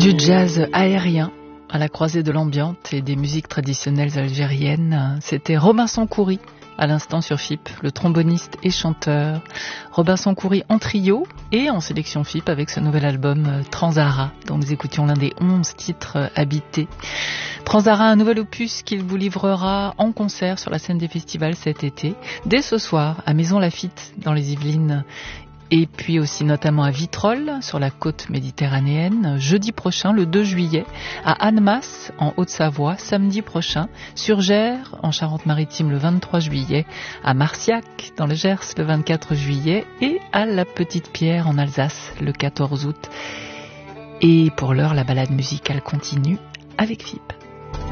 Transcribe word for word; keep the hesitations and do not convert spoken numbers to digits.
Du jazz aérien à la croisée de l'ambiante et des musiques traditionnelles algériennes. C'était Robinson Khoury à l'instant sur F I P, le tromboniste et chanteur. Robinson Khoury en trio et en sélection F I P avec ce nouvel album Transara, dont nous écoutions l'un des onze titres habités. Transara, un nouvel opus qu'il vous livrera en concert sur la scène des festivals cet été, dès ce soir à Maison Lafitte dans les Yvelines. Et puis aussi notamment à Vitrolles, sur la côte méditerranéenne, jeudi prochain, le deux juillet, à Annemasse, en Haute-Savoie, samedi prochain, sur Gers, en Charente-Maritime, le vingt-trois juillet, à Marciac, dans le Gers, le vingt-quatre juillet, et à la Petite-Pierre, en Alsace, le quatorze août. Et pour l'heure, la balade musicale continue avec F I P.